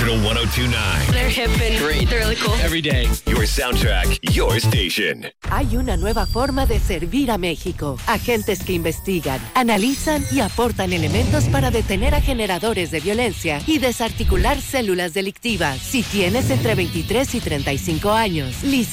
Original 1029. They're hip and great. They're really cool. Every day, your soundtrack, your station. Hay una nueva forma de servir a México. Agentes que investigan, analizan y aportan elementos para detener a generadores de violencia y desarticular células delictivas. Si tienes entre 23 y 35 años,